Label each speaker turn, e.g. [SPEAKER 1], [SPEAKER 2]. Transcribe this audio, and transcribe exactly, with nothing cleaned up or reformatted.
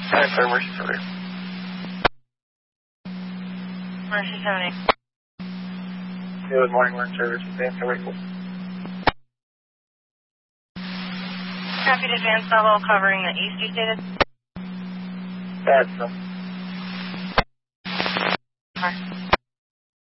[SPEAKER 1] Time for emergency service.
[SPEAKER 2] Emergency seventy.
[SPEAKER 1] Good morning, we're in service. Advance level.
[SPEAKER 2] Rapid advance level covering the east, you stated?
[SPEAKER 1] That's them.
[SPEAKER 2] Car.